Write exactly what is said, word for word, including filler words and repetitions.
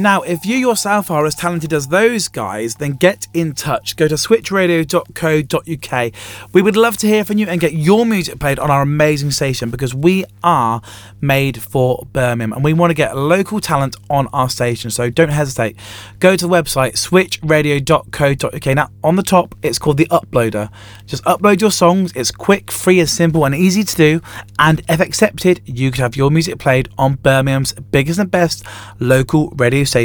Now, if you yourself are as talented as those guys, then get in touch. Go to switch radio dot co dot uk. We would love to hear from you and get your music played on our amazing station, because we are made for Birmingham and we want to get local talent on our station. So don't hesitate. Go to the website switch radio dot co dot uk. Now, on the top, it's called the Uploader. Just upload your songs. It's quick, free, and simple and easy to do. And if accepted, you could have your music played on Birmingham's biggest and best local radio